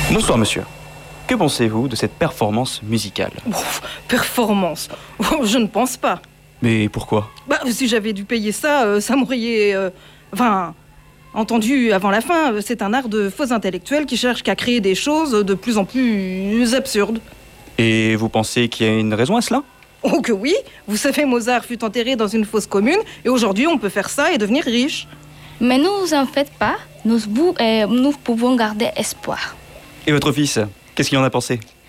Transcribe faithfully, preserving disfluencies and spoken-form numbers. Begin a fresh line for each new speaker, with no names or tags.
Bonsoir monsieur. Que pensez-vous de cette performance musicale?
Ouf, performance? Oh, je ne pense pas.
Mais pourquoi?
Bah, si j'avais dû payer ça, euh, ça m'aurait... Euh, enfin, entendu avant la fin, euh, c'est un art de faux intellectuels qui cherche qu'à créer des choses de plus en plus absurdes.
Et vous pensez qu'il y a une raison à cela?
Oh que oui. Vous savez, Mozart fut enterré dans une fosse commune, et aujourd'hui on peut faire ça et devenir riche.
Mais ne vous en faites pas, nous, nous pouvons garder espoir.
Et votre fils, qu'est-ce qu'il en a pensé?